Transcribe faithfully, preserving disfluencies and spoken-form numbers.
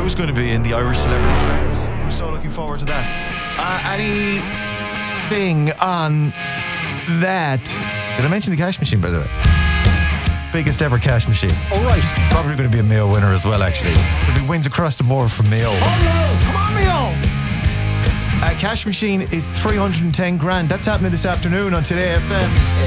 who's going to be in the Irish Celebrity Trainers. We're so looking forward to that. Uh, anything on that? Did I mention the cash machine, by the way? Biggest ever cash machine. All right. It's probably going to be a Mayo winner as well, actually. It's going to be wins across the board from Mayo. Oh no! Come on, Mayo! Uh, cash machine is three hundred ten grand. That's happening this afternoon on Today F M.